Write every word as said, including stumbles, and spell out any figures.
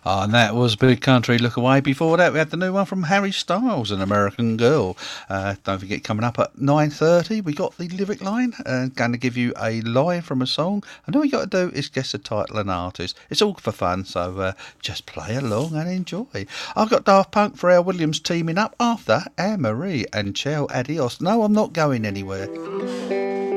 Oh, and that was Big Country Look Away. Before that, we had the new one from Harry Styles, An American Girl. Uh, don't forget, coming up at nine thirty, we got the lyric line. Uh, going to give you a line from a song. And all you got to do is guess the title and artist. It's all for fun, so uh, just play along and enjoy. I've got Daft Punk, Pharrell Williams teaming up after Anne Marie and Ciao Adios. No, I'm not going anywhere.